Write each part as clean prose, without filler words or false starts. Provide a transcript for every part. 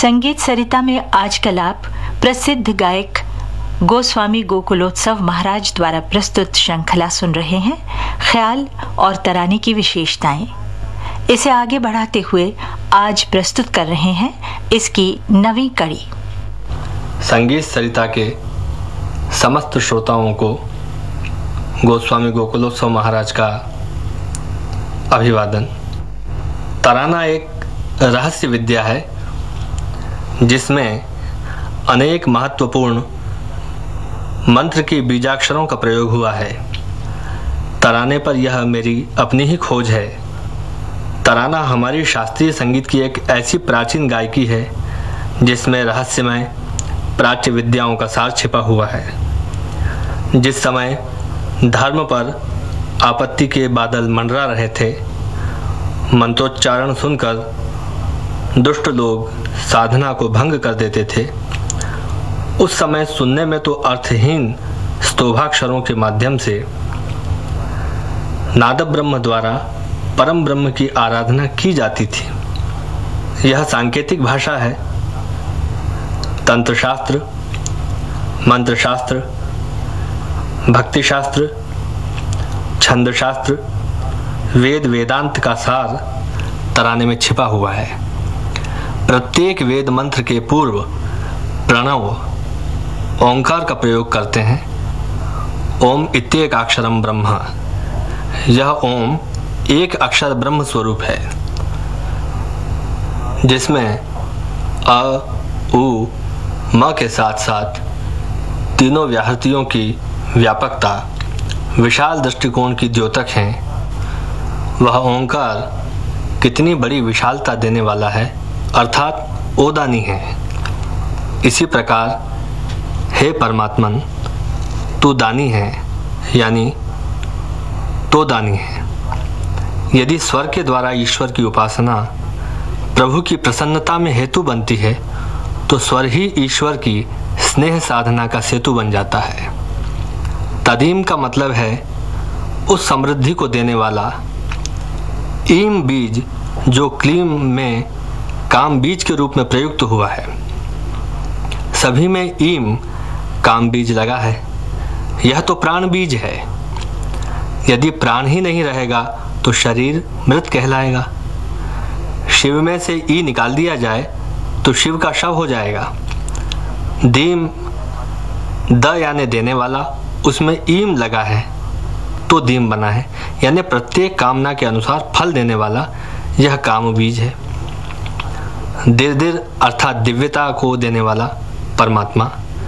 संगीत सरिता में आजकल आप प्रसिद्ध गायक गोस्वामी गोकुलोत्सव महाराज द्वारा प्रस्तुत श्रृंखला सुन रहे हैं, ख्याल और तराने की विशेषताएं। इसे आगे बढ़ाते हुए आज प्रस्तुत कर रहे हैं इसकी नवीं कड़ी। संगीत सरिता के समस्त श्रोताओं को गोस्वामी गोकुलोत्सव महाराज का अभिवादन। तराना एक रहस्य विद्या है जिसमें अनेक महत्वपूर्ण मंत्र की बीजाक्षरों का प्रयोग हुआ है। तराने पर यह मेरी अपनी ही खोज है। तराना हमारी शास्त्रीय संगीत की एक ऐसी प्राचीन गायकी है जिसमें रहस्यमय प्राच्य विद्याओं का सार छिपा हुआ है। जिस समय धर्म पर आपत्ति के बादल मंडरा रहे थे, मंत्रोच्चारण सुनकर दुष्ट लोग साधना को भंग कर देते थे, उस समय सुनने में तो अर्थहीन स्तोभाक्षरों के माध्यम से नाद ब्रह्म द्वारा परम ब्रह्म की आराधना की जाती थी। यह सांकेतिक भाषा है। तंत्रशास्त्र, मंत्रशास्त्र, भक्तिशास्त्र, छंदशास्त्र, वेद वेदांत का सार तराने में छिपा हुआ है। प्रत्येक वेद मंत्र के पूर्व प्रणव ओंकार का प्रयोग करते हैं। ओम इत्येकाक्षरम ब्रह्म। यह ओम एक अक्षर ब्रह्म स्वरूप है जिसमें अ, उ, म के साथ साथ तीनों व्याहृतियों की व्यापकता विशाल दृष्टिकोण की द्योतक है। वह ओंकार कितनी बड़ी विशालता देने वाला है, अर्थात ओदानी है। इसी प्रकार हे परमात्मन, तू दानी है, यानी तो दानी है। यदि स्वर के द्वारा ईश्वर की उपासना प्रभु की प्रसन्नता में हेतु बनती है तो स्वर ही ईश्वर की स्नेह साधना का सेतु बन जाता है। तदीम का मतलब है उस समृद्धि को देने वाला। ईम बीज जो क्लीम में काम बीज के रूप में प्रयुक्त हुआ है, सभी में ईम काम बीज लगा है। यह तो प्राण बीज है। यदि प्राण ही नहीं रहेगा तो शरीर मृत कहलाएगा। शिव में से ई निकाल दिया जाए तो शिव का शव हो जाएगा। दीम द यानी देने वाला, उसमें ईम लगा है तो दीम बना है, यानी प्रत्येक कामना के अनुसार फल देने वाला यह काम बीज है। दिर अर्थात दिव्यता को देने वाला परमात्मा।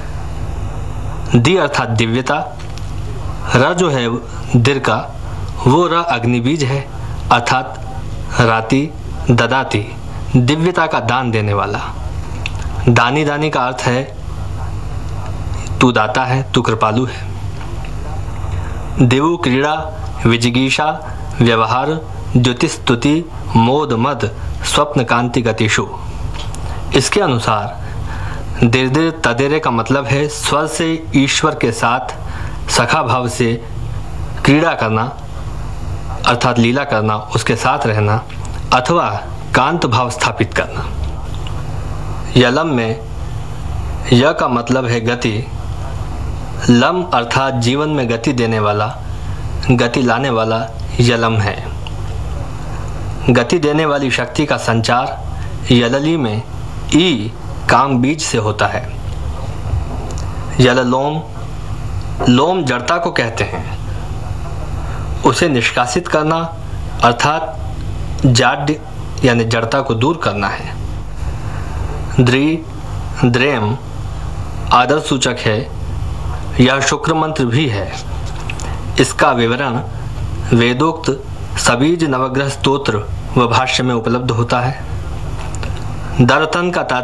दी अर्थात दिव्यता। र जो है दिर का, वो र अग्नि बीज है, अर्थात राति ददाती, दिव्यता का दान देने वाला। दानी दानी का अर्थ है तू दाता है, तू कृपालु है। देवु क्रीड़ा, विजिगीषा, व्यवहार, द्युतिस्तुति, मोद मद, स्वप्न कांति गतिषु। इसके अनुसार दिर तदेरे का मतलब है स्वर से ईश्वर के साथ सखा भाव से क्रीड़ा करना, अर्थात लीला करना, उसके साथ रहना, अथवा कांत भाव स्थापित करना। यलम में य का मतलब है गति। लम अर्थात जीवन में गति देने वाला, गति लाने वाला यलम है। गति देने वाली शक्ति का संचार यलली में ई काम बीज से होता है। यललोम, लोम जड़ता को कहते हैं। उसे निष्कासित करना अर्थात जाड्य यानी जड़ता को दूर करना है। द्रेम आदर सूचक है। यह शुक्र मंत्र भी है। इसका विवरण वेदोक्त सबीज नवग्रह स्तोत्र व भाष्य में उपलब्ध होता है। दरतन का